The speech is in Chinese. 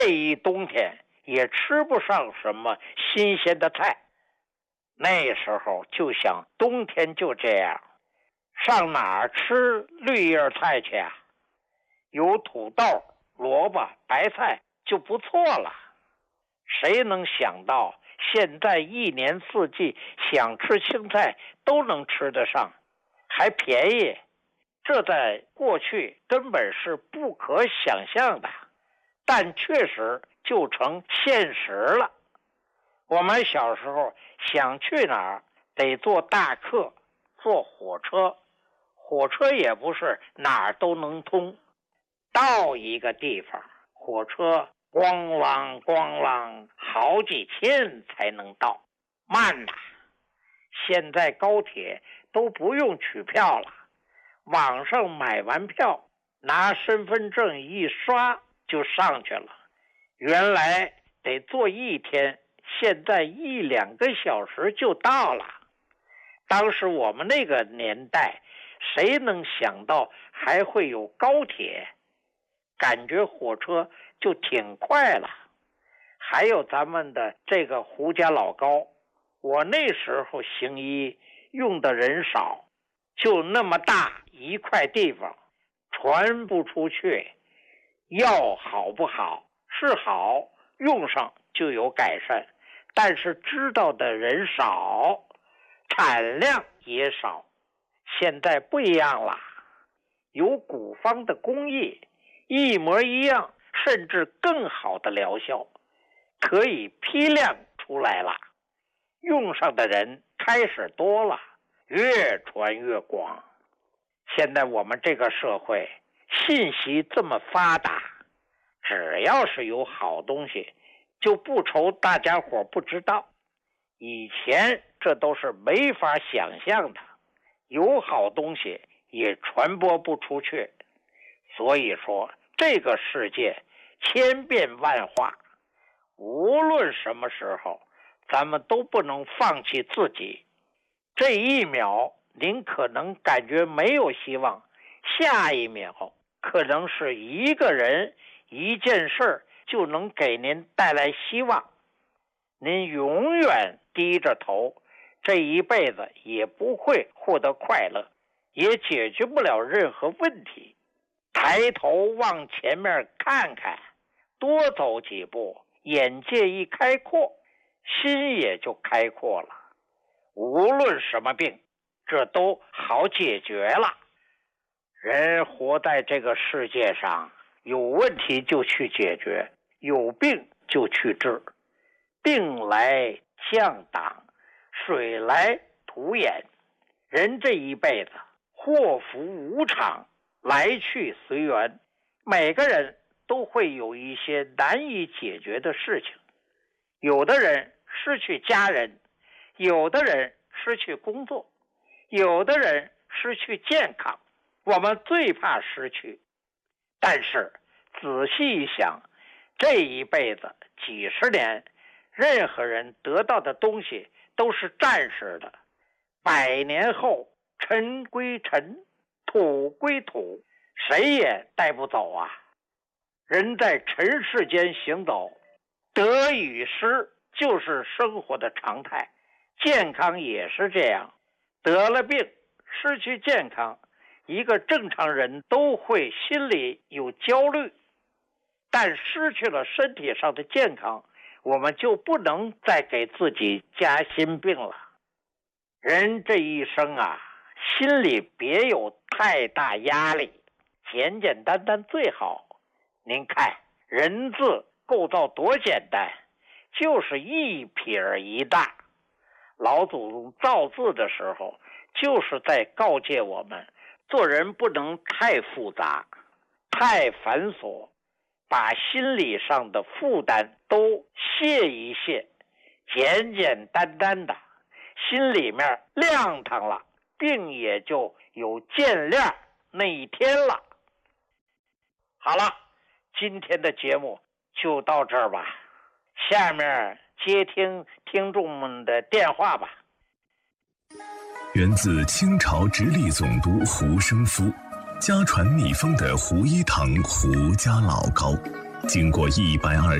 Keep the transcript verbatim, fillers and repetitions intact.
这一冬天也吃不上什么新鲜的菜。那时候就想冬天就这样，上哪儿吃绿叶菜去啊？有土豆、萝卜、白菜就不错了。谁能想到现在一年四季想吃青菜都能吃得上，还便宜，这在过去根本是不可想象的，但确实就成现实了。我们小时候想去哪儿得坐大客，坐火车，火车也不是哪儿都能通，到一个地方火车咣啷咣啷好几天才能到，慢呐。现在高铁都不用取票了，网上买完票拿身份证一刷就上去了，原来得坐一天，现在一两个小时就到了。当时我们那个年代谁能想到还会有高铁，感觉火车就挺快了。还有咱们的这个胡家老高，我那时候行医用的人少，就那么大一块地方传不出去，药好不好是好，用上就有改善，但是知道的人少，产量也少。现在不一样了，有古方的工艺，一模一样甚至更好的疗效，可以批量出来了，用上的人开始多了，越传越广。现在我们这个社会信息这么发达，只要是有好东西就不愁大家伙不知道，以前这都是没法想象的，有好东西也传播不出去。所以说这个世界千变万化，无论什么时候咱们都不能放弃自己。这一秒您可能感觉没有希望，下一秒可能是一个人一件事就能给您带来希望。您永远低着头，这一辈子也不会获得快乐，也解决不了任何问题。抬头往前面看看，多走几步，眼界一开阔，心也就开阔了。无论什么病，这都好解决了。人活在这个世界上，有问题就去解决，有病就去治。病来降挡，水来土掩。人这一辈子祸福无常，来去随缘，每个人都会有一些难以解决的事情。有的人失去家人，有的人失去工作，有的人失去健康。我们最怕失去，但是仔细一想，这一辈子几十年，任何人得到的东西都是暂时的，百年后尘归尘，土归土，谁也带不走啊。人在尘世间行走，得与失就是生活的常态，健康也是这样。得了病，失去健康，一个正常人都会心里有焦虑，但失去了身体上的健康，我们就不能再给自己加心病了。人这一生啊，心里别有太大压力，简简单单最好。您看人字构造多简单，就是一撇一捺。老祖宗造字的时候就是在告诫我们，做人不能太复杂太繁琐，把心理上的负担都卸一卸，简简单单的，心里面亮堂了，病也就有见亮那一天了。好了，今天的节目就到这儿吧，下面接听听众们的电话吧。 源自清朝直隶总督胡生夫，家传秘方的胡一堂胡家老高， 经过一百二